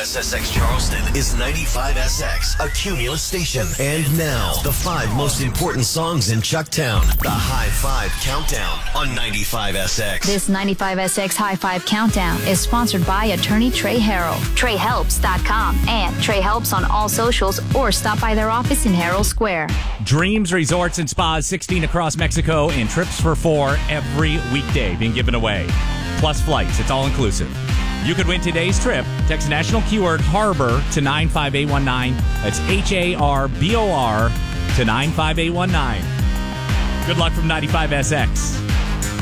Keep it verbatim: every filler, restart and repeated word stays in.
S S X Charleston is ninety-five S X, a Cumulus station. And now, the five most important songs in Chucktown. The High Five Countdown on ninety-five S X. This ninety-five S X High Five Countdown is sponsored by attorney Trey Harrell, trey helps dot com, and Trey Helps on all socials, or stop by their office in Herald Square. Dreams Resorts and Spas, sixteen across Mexico, and trips for four every weekday being given away. Plus flights. It's all inclusive. You could win today's trip. Text national keyword HARBOR to nine five eight one nine. That's H A R B O R to nine five eight one nine. Good luck from ninety-five S X.